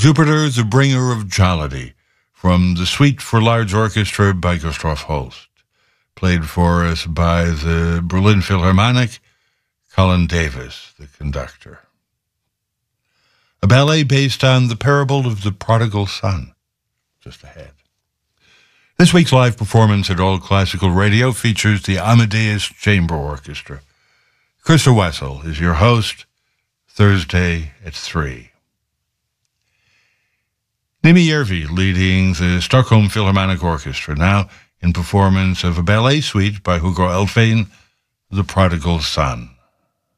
Jupiter, the Bringer of Jollity, from the Suite for Large Orchestra by Gustav Holst, played for us by the Berlin Philharmonic, Colin Davis, the conductor. A ballet based on the parable of the prodigal son, just ahead. This week's live performance at Old Classical Radio features the Amadeus Chamber Orchestra. Krista Wessel is your host, Thursday at 3. Nimi Järvi leading the Stockholm Philharmonic Orchestra, now in performance of a ballet suite by Hugo Elfvén, The Prodigal Son.